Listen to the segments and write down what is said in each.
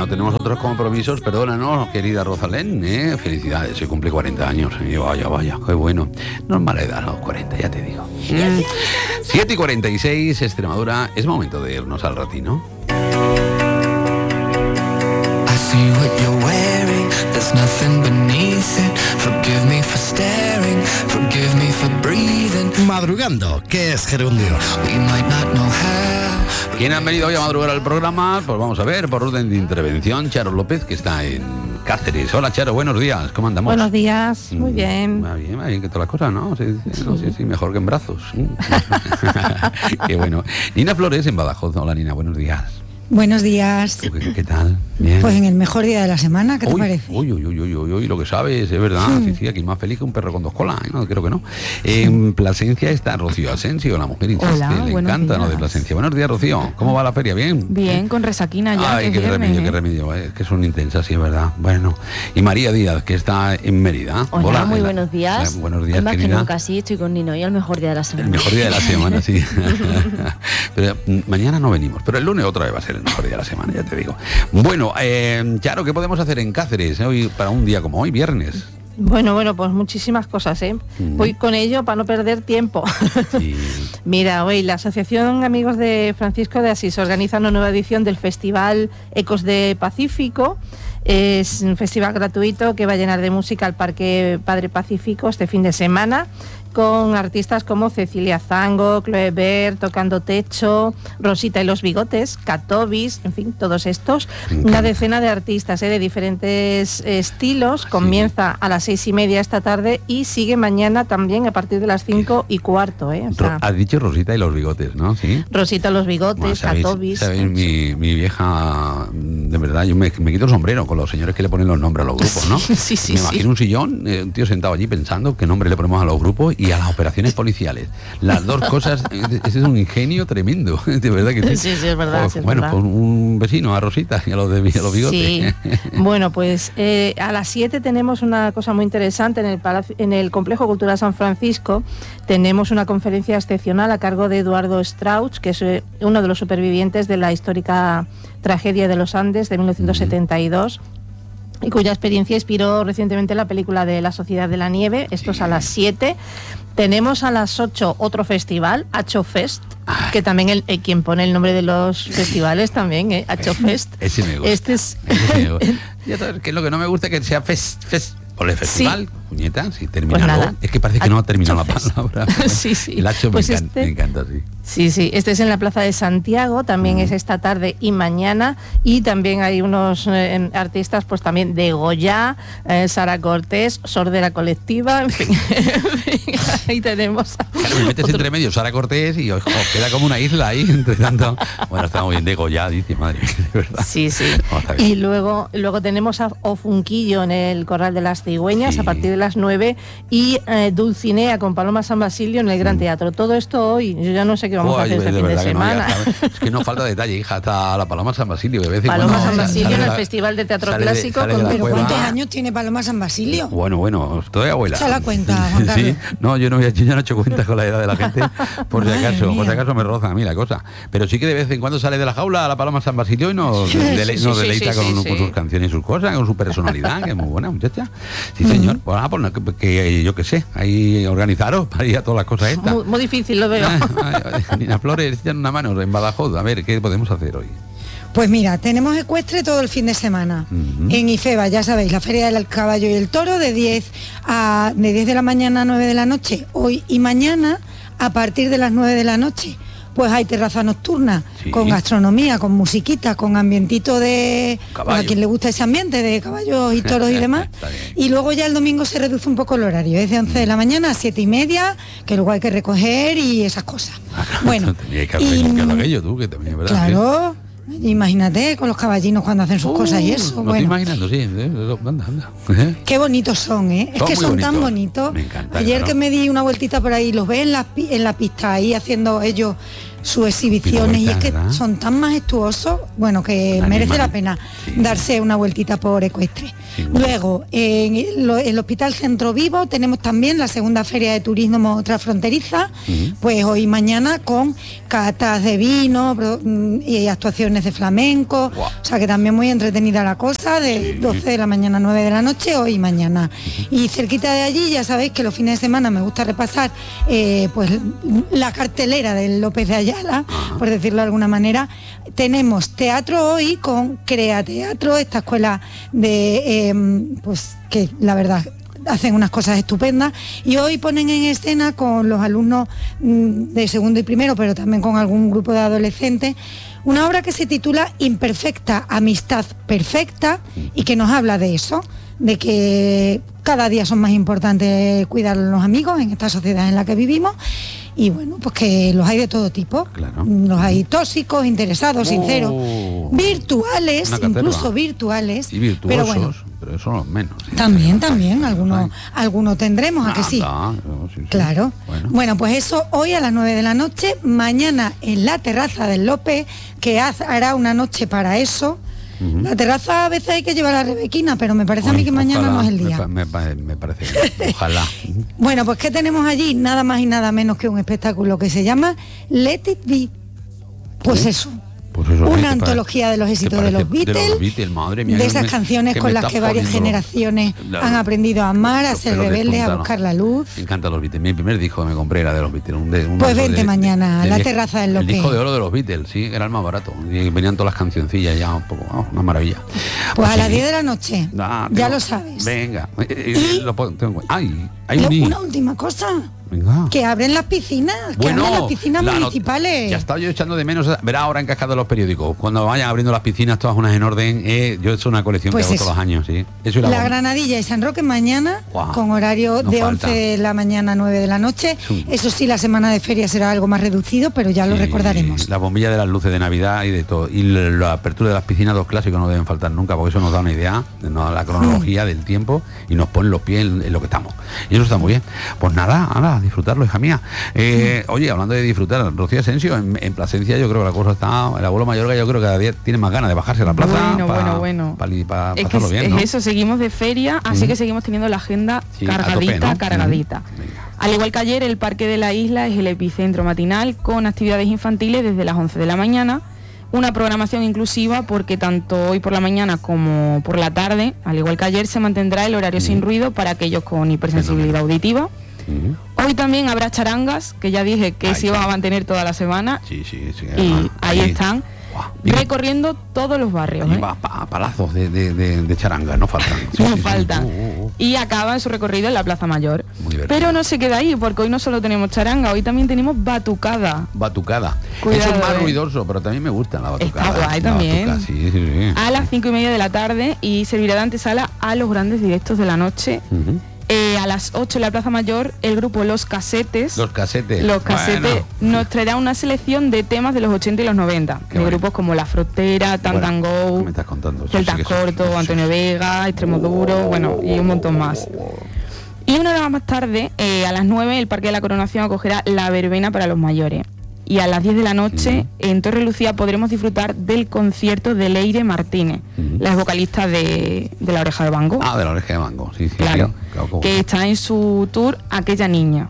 Bueno, tenemos otros compromisos, perdónanos, querida Rosalén, felicidades, se cumple 40 años. Vaya, qué bueno. No es mala edad, los 40, ya te digo. 7:46, Extremadura, es momento de irnos al ratino. See what you're wearing, there's nothing beneath it. Forgive me for staring, forgive me for breathing. Madrugando, ¿qué es gerundio? We might not know how. ¿Quién han venido hoy a madrugar al programa? Pues vamos a ver, por orden de intervención, Charo López, que está en Cáceres. Hola, Charo, buenos días, ¿cómo andamos? Buenos días, muy bien. Va bien que todas las cosas, ¿no? Sí, mejor que en brazos. Qué bueno. Nina Flores, en Badajoz. Hola, Nina, buenos días. Buenos días. ¿Qué tal? Bien. Pues en el mejor día de la semana, ¿qué te parece? Uy, lo que sabes, es verdad. Sí, aquí más feliz que un perro con 2 colas. No, creo que no. En Plasencia está Rocío Asensio, la mujer insiste. Hola, le encanta lo de Plasencia. Buenos días, Rocío. ¿Cómo va la feria? ¿Bien? Bien, con resaquina ya. Ay, qué remedio. Es que son intensas, sí, es verdad. Bueno. Y María Díaz, que está en Mérida. Hola, muy buenos días. Buenos días, más querida. que nunca, sí, estoy con Nino y el mejor día de la semana. El mejor día de la semana, sí. Pero mañana no venimos, pero el lunes otra vez va a ser el mejor día de la semana, ya te digo. Bueno, Charo, ¿qué podemos hacer en Cáceres hoy para un día como hoy, viernes? Bueno, pues muchísimas cosas, Voy con ello para no perder tiempo. Sí. Mira, hoy la Asociación Amigos de Francisco de Asís organiza una nueva edición del Festival Ecos de Pacífico. Es un festival gratuito que va a llenar de música al Parque Padre Pacífico este fin de semana, con artistas como Cecilia Zango, Chloe Baird, Tocando Techo, Rosita y los Bigotes, Catobis, en fin, todos estos. Una decena de artistas de diferentes estilos. Comienza a las 6:30 esta tarde y sigue mañana también a partir de las 5:15. O sea, has dicho Rosita y los Bigotes, ¿no? ¿Sí? Rosita, los Bigotes, Bueno, Catobis. ¿sabéis? Mi vieja, de verdad, yo me quito el sombrero con los señores que le ponen los nombres a los grupos, ¿no? Sí, me imagino un sillón, un tío sentado allí pensando qué nombre le ponemos a los grupos y a las operaciones policiales. Las dos cosas, ese es un ingenio tremendo, de verdad que sí. Sí, es verdad. Pues, sí, es bueno, verdad. pues un vecino a Rosita y a los Bigotes. Sí. Bueno, pues a las 7 tenemos una cosa muy interesante en el Complejo Cultural San Francisco. Tenemos una conferencia excepcional a cargo de Eduardo Strauch, que es uno de los supervivientes de la histórica tragedia de los Andes de 1972. Y cuya experiencia inspiró recientemente la película de La Sociedad de la Nieve. Esto es a las 7. Tenemos a las 8 otro festival, Acho Fest, que también quien pone el nombre de los festivales también, Acho Fest. Ese me gusta. Este es... Ya sabes que lo que no me gusta es que sea fest o el festival, Sí. puñeta, si termina Pues nada. no. Es que parece que no ha terminado la palabra. Sí. El Acho Pues me encanta, sí. Sí, este es en la Plaza de Santiago, también es esta tarde y mañana, y también hay unos artistas pues también de Goya, Sara Cortés, Sordera Colectiva, en fin, ahí tenemos. Claro, me metes entre medio Sara Cortés y queda como una isla ahí, entre tanto. Bueno, está muy bien de Goya, dice, madre mía, de verdad. Sí. Y luego tenemos a Ofunquillo en el Corral de las Cigüeñas, Sí. a partir de las 9, y Dulcinea con Paloma San Basilio en el Gran Teatro. Todo esto hoy, yo ya no sé qué vamos a hacer este fin de semana. Es que no falta detalle, hija, hasta la Paloma San Basilio. De vez en Paloma cuando San Basilio en el la- Festival de Teatro sale Clásico. sale de la Pero cueva. ¿cuántos años tiene Paloma San Basilio? Bueno, estoy abuela. Echa la cuenta, Juan Carlos. Sí, no, yo ya no he hecho cuenta con la edad de la gente, por si acaso me roza a mí la cosa. Pero sí que de vez en cuando sale de la jaula a la Paloma San Basilio y nos deleita con sus canciones y sus cosas, con su personalidad, que es muy buena, muchacha. Sí, señor. Bueno, pues que yo qué sé, ahí organizaros para ir a todas las cosas estas. Muy difícil, lo veo. Nina Flores, echan una mano en Badajoz, a ver, ¿qué podemos hacer hoy? Pues mira, tenemos ecuestre todo el fin de semana. En Ifeba, ya sabéis, la Feria del Caballo y el Toro de 10 de la mañana a 9 de la noche, hoy y mañana, a partir de las 9 de la noche. Pues hay terraza nocturna, Sí. con gastronomía, con musiquita, con ambientito de... Caballo. a quien le gusta ese ambiente de caballos y toros y demás. Está bien. Y luego ya el domingo se reduce un poco el horario, es de 11 de la mañana a 7:30, que luego hay que recoger y esas cosas. Bueno, Tenía que haber recogido aquello tú, que también, ¿verdad? claro, imagínate con los caballinos cuando hacen sus cosas y eso. No Bueno, estoy imaginando, sí. Anda. qué bonitos son, ¿eh? Es Son que muy son tan bonitos. bonitos. Me encanta, Ayer claro. que me di una vueltita por ahí, los ves en la pista ahí haciendo ellos sus exhibiciones, y es que ¿verdad? son tan majestuosos, bueno, que Un merece animal. la pena Sí. darse una vueltita por Ecuestre. Sí. Luego, en el Hospital Centro Vivo tenemos también la segunda Feria de Turismo Transfronteriza, pues hoy y mañana con catas de vino y actuaciones de flamenco, Guau. o sea que también muy entretenida la cosa, de 12 de la mañana a 9 de la noche, hoy y mañana. Y cerquita de allí, ya sabéis que los fines de semana me gusta repasar pues la cartelera del López de Ayala, por decirlo de alguna manera. Tenemos teatro hoy con Crea Teatro, esta escuela de pues que la verdad hacen unas cosas estupendas, y hoy ponen en escena con los alumnos de segundo y primero, pero también con algún grupo de adolescentes, una obra que se titula Imperfecta Amistad Perfecta, y que nos habla de eso, de que cada día son más importantes cuidar a los amigos en esta sociedad en la que vivimos. Y bueno, pues que los hay de todo tipo. Claro. Los hay tóxicos, interesados, sinceros, virtuales, Una caterva. incluso virtuales. Y virtuosos, pero bueno, pero eso son los menos. ¿sí? también, algunos tendremos, ¿a que sí? Sí, sí. Claro. Bueno. Pues eso hoy a las 9 de la noche, mañana en la terraza del López, que hará una noche para eso. La terraza a veces hay que llevar a Rebequina, pero me parece a mí que mañana Ojalá, no es el día. Me parece bien. Ojalá. Bueno, pues ¿qué tenemos allí? Nada más y nada menos que un espectáculo que se llama Let It Be. Pues ¿Sí? eso. Pues eso, Una ¿te antología de los parece- éxitos te de los parece- Beatles, Beatles, madre mía, de que esas me- canciones que con me las estás que varias poniendo generaciones la- han aprendido a amar, a los ser pelos de rebeldes, a punta, ¿no? buscar la luz. Me encantan los Beatles. Mi primer disco que me compré era de los Beatles. Pues vente mañana a la terraza del El López. disco de oro de los Beatles, sí, era el más barato. Y venían todas las cancioncillas ya un poco, una maravilla. Pues a sí. las 10 de la noche, Ah, ya tengo- lo sabes. Venga. Y- Ay, hay un Una última cosa, Venga. que abren las piscinas, que abren las piscinas municipales. Ya estaba yo echando de menos. Verá ahora en Cascada los periódicos. Cuando vayan abriendo las piscinas, todas unas en orden. Yo he hecho una colección Pues que hago eso. todos los años, sí. Eso y La bomba. Granadilla y San Roque mañana, Guau, con horario no de falta. 11 de la mañana a 9 de la noche. Sí. Eso sí, la semana de feria será algo más reducido, pero ya lo Sí, recordaremos. La bombilla de las luces de Navidad y de todo. Y la apertura de las piscinas, dos clásicos no deben faltar nunca, porque eso nos da una idea, nos da la cronología del tiempo y nos pone los pies en lo que estamos. Y eso está muy bien. Pues nada, a disfrutarlo, hija mía. Oye, hablando de disfrutar, Rocío Asensio, en Plasencia yo creo que la cosa está, el abuelo Mayorga yo creo que cada día tiene más ganas de bajarse a la plaza. Bueno. Para Es que pasarlo bien, ¿no? es eso, seguimos de feria, así que seguimos teniendo la agenda Sí, a tope, cargadita, ¿no? cargadita. Venga. Al igual que ayer, el Parque de la Isla es el epicentro matinal con actividades infantiles desde las 11 de la mañana, una programación inclusiva porque tanto hoy por la mañana como por la tarde, al igual que ayer, se mantendrá el horario sin ruido para aquellos con hipersensibilidad auditiva. Hoy también habrá charangas, que ya dije que Ahí se iban está. a mantener toda la semana, Sí. y ahí están, Guau. recorriendo todos los barrios. Y ¿eh? va a palazos de charangas, no faltan. Sí, No sí, sí. faltan. Y acaba su recorrido en la Plaza Mayor. Muy divertido. Pero no se queda ahí, porque hoy no solo tenemos charanga, hoy también tenemos batucada. Batucada. Cuidado, Eso es más ¿eh? ruidoso, pero también me gusta la batucada. Está guay La también. batucada, sí. A las 5:30 de la tarde y servirá de antesala a los grandes directos de la noche. Ujú. A las 8 en la Plaza Mayor, el grupo Los Casetes. Los casetes. Los Casetes Bueno. nos traerá una selección de temas de los 80 y los 90, Qué de bueno. grupos como La Frontera, Bueno, Tantango, ¿qué me estás contando? Celtas Sí, sí, Cortos, sí. Antonio Vega, Extremo Duro, bueno, y un montón más. Y una hora más tarde, a las 9, el Parque de la Coronación acogerá la verbena para los mayores. Y a las 10 de la noche, en Torre Lucía, podremos disfrutar del concierto de Leire Martínez, la ex vocalista de La Oreja de Van Gogh. Ah, de la oreja de mango, sí. Claro, Claro, que está en su tour Aquella Niña.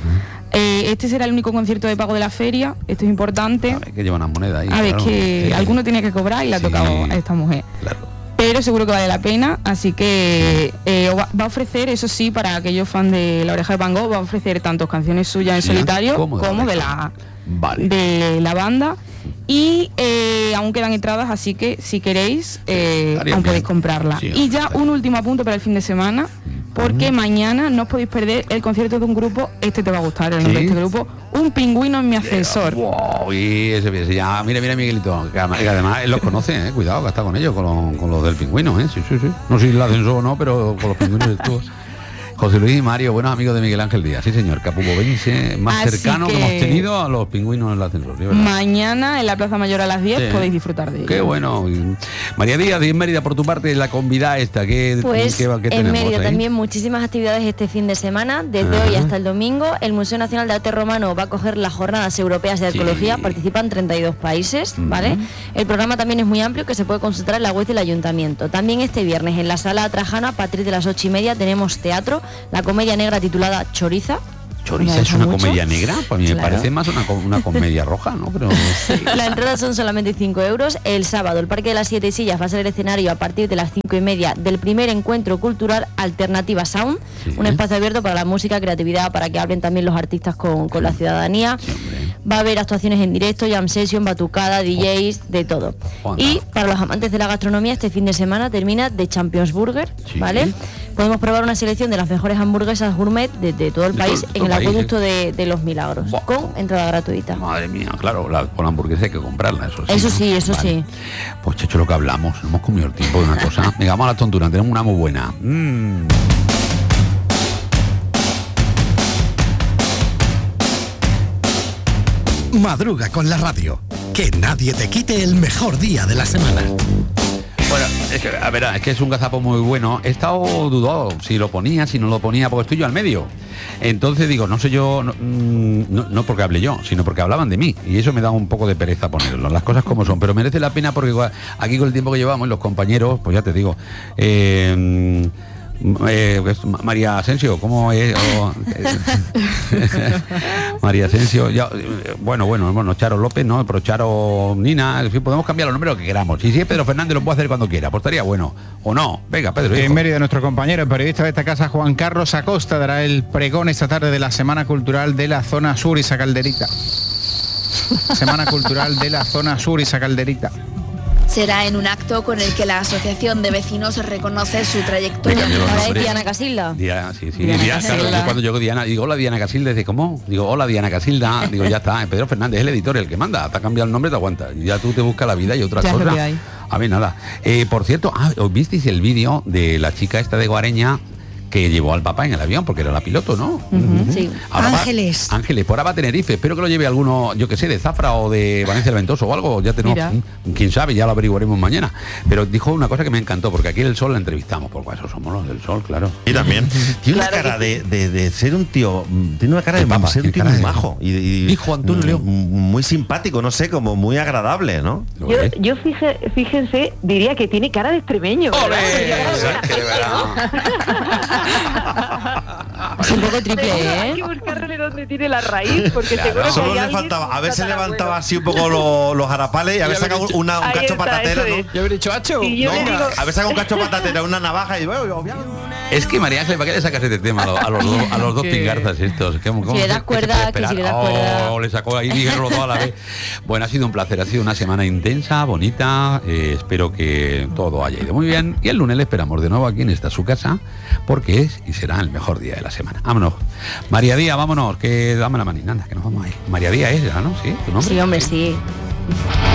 Este será el único concierto de pago de la feria, esto es importante. A ver, que lleva una moneda ahí. A ver, claro. que Sí. alguno tiene que cobrar y le ha Sí. tocado a esta mujer. Claro. Pero seguro que vale la pena, así que va a ofrecer, eso sí, para aquellos fans de La Oreja de Van Gogh, va a ofrecer tanto canciones suyas en Sí, solitario como como de de la la, Vale. de la banda. Y aún quedan entradas, así que si queréis, estaría aún bien. podéis comprarla. Sí, Y ya estaría un último apunte para el fin de semana, porque mañana no os podéis perder el concierto de un grupo, este te va a gustar, el nombre ¿Sí? de este grupo, Un Pingüino en mi ascensor. Wow, y ese ya, mira Miguelito, que además él los conoce, cuidado, que está con ellos, con los del pingüino, sí. No sé si el ascensor o no, pero con los pingüinos estuvo. José Luis y Mario, buenos amigos de Miguel Ángel Díaz, sí señor, capubovense más Así cercano que hemos tenido a los pingüinos en el ascensor. ¿Sí, mañana en la Plaza Mayor a las 10 podéis disfrutar de ello. Qué bueno. María Díaz, de Mérida, por tu parte, la convidada esta, ¿qué en tenemos Mérida ahí? también muchísimas actividades este fin de semana, desde hoy hasta el domingo. El Museo Nacional de Arte Romano va a coger las Jornadas Europeas de Arqueología, participan 32 países, ¿vale? El programa también es muy amplio, que se puede consultar en la web del Ayuntamiento. También este viernes en la Sala Trajana, a partir de las 8:30, tenemos teatro, la comedia negra titulada Choriza. ¿Choriza es una comedia negra? Pues a mí me parece más una comedia roja, ¿no? Pero La entrada son solamente 5 euros. El sábado, el Parque de las 7 Sillas va a ser el escenario a partir de las 5:30 del primer encuentro cultural Alternativa Sound, un espacio abierto para la música, creatividad, para que hablen también los artistas con la ciudadanía. Va a haber actuaciones en directo, jam session, batucada, DJs, de todo. Y para los amantes de la gastronomía, este fin de semana termina The Champions Burger, ¿vale? Podemos probar una selección de las mejores hamburguesas gourmet de todo el país en el acueducto de Los Milagros, con entrada gratuita. Madre mía, claro, con la hamburguesa hay que comprarla, eso sí. Eso sí. Pues Checho, lo que hablamos, hemos comido el tiempo de una cosa. Venga, vamos a la tontura, tenemos una muy buena. Madruga con la radio. Que nadie te quite el mejor día de la semana. Bueno, es que es un gazapo muy bueno. He estado dudado si lo ponía, si no lo ponía, porque estoy yo al medio. Entonces digo, no sé yo, no porque hable yo, sino porque hablaban de mí. Y eso me da un poco de pereza ponerlo, las cosas como son. Pero merece la pena porque aquí con el tiempo que llevamos, los compañeros, pues ya te digo, María Asensio, ¿cómo es? María Asensio, ya, bueno, Charo López, no, pero Charo Nina, en fin, podemos cambiar los nombres lo que queramos. Si es Pedro Fernández lo puede hacer cuando quiera, pues estaría bueno. O no, venga, Pedro. En Mérida, nuestro compañero, el periodista de esta casa, Juan Carlos Acosta, dará el pregón esta tarde de la Semana Cultural de la Zona Sur y Sacalderita. Semana Cultural de la Zona Sur y Sacalderita. Será en un acto con el que la Asociación de Vecinos reconoce su trayectoria. Ahora es Diana Casilda. Diana, claro, cuando llegó Diana, digo, hola Diana Casilda, dice, ¿cómo? Digo, hola Diana Casilda, digo, ya está, Pedro Fernández es el editor, el que manda, te ha cambiado el nombre, te aguanta, y ya tú te buscas la vida y otras cosas. A ver, nada. Por cierto, ¿os visteis el vídeo de la chica esta de Guareña que llevó al papá en el avión, porque era la piloto, ¿no? Sí. Ángeles. Ángeles, por ahora va a Tenerife. Espero que lo lleve alguno, yo que sé, de Zafra o de Valencia del Ventoso o algo. Ya tenemos, quién sabe, ya lo averiguaremos mañana. Pero dijo una cosa que me encantó, porque aquí en El Sol la entrevistamos, porque eso somos los del Sol, claro. Y también tiene una cara de ser un tío, tiene una cara de ser un tío muy majo. Y hijo Antonio León. Muy simpático, no sé, como muy agradable, ¿no? Yo fíjense, diría que tiene cara de extremeño. Es un poco triple, ¿eh? Hay que buscarle dónde tiene la raíz, porque seguro que solo le faltaba, a ver si levantaba así un poco los harapales y a ver sacado un cacho patatera, ¿no? Yo hubiera dicho, hacho. A ver sacado un cacho patatera, una navaja y es que María Ángeles, ¿para qué le sacas este tema a los dos pingarzas estos? Si le das cuerda, que si le das cuerda. Le sacó ahí dijeronlo todo a la vez. Bueno, ha sido un placer, ha sido una semana intensa, bonita, espero que todo haya ido muy bien y el lunes le esperamos de nuevo aquí en esta su casa, porque es y será el mejor día de la semana. Vámonos. María Díaz, vámonos, que dame la manina, anda, que nos vamos ahí. María Díaz es ya, ¿no? ¿Sí? ¿Tu nombre? Sí, hombre, sí.